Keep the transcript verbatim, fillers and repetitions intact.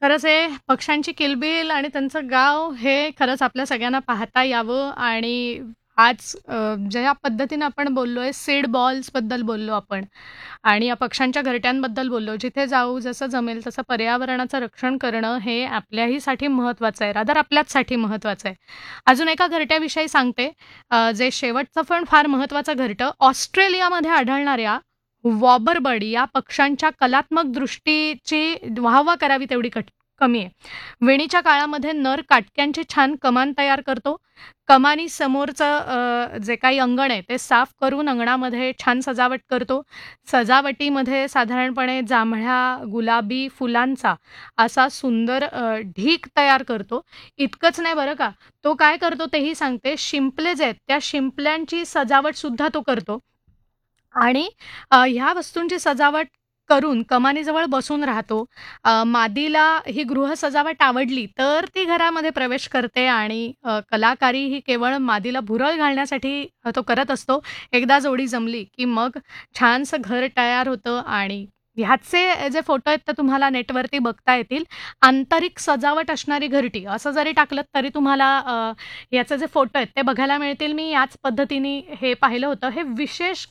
खरंच आहे पक्ष्यांची किलबिल आणि त्यांचं गाव हे खरंच आपल्या सगळ्यांना पाहता यावं आणि आज अ, ज्या पद्धतीनं आपण बोललोय सीड बॉल्सबद्दल बोललो आपण आणि या पक्ष्यांच्या घरट्यांबद्दल बोललो. जिथे जाऊ जसं जमेल तसं पर्यावरणाचं रक्षण करणं हे आपल्याहीसाठी महत्त्वाचं आहे. रादर आपल्याचसाठी महत्त्वाचं आहे. अजून एका घरट्याविषयी सांगते अ, जे शेवटचं पण फार महत्त्वाचं घरटं ऑस्ट्रेलियामध्ये आढळणाऱ्या वॉबर बर्ड या पक्ष्यांच्या कलात्मक दृष्टीची वाह-वाह करावी तेवढी कठ कमी आहे. वेणीच्या काळामध्ये नर काटक्यांची छान कमान तयार करतो. कमानी समोरचं अ, जे काही अंगण आहे ते साफ करून अंगणामध्ये छान सजावट करतो. सजावटीमध्ये साधारणपणे जांभळ्या, गुलाबी फुलांचा असा सुंदर अ, ढीग तयार करतो. इतकंच नाही बरं का, तो काय करतो तेही सांगते. शिंपले जे आहेत त्या शिंपल्यांची सजावटसुद्धा तो करतो. आणि अ, ह्या वस्तूंची सजावट करून कमानीजवळ बसून राहतो. अ, मादीला ही गृहसजावट आवडली, तर ती घरामध्ये प्रवेश करते आणि अ, कलाकारी ही केवळ मादीला भुरळ घालण्यासाठी अ, तो करत असतो. एकदा जोडी जमली, की मग छानसं घर तयार होतं आणि ह्याचे जे फोटो आहेत ते तुम्हाला नेटवरती बघता येतील. आंतरिक सजावट असणारी घरटी असं जरी टाकलत तरी तुम्हाला अ, याचे जे फोटो आहेत ते बघायला मिळतील. मी याच पद्धतीने हे पाहिलं होतं. हे विशेष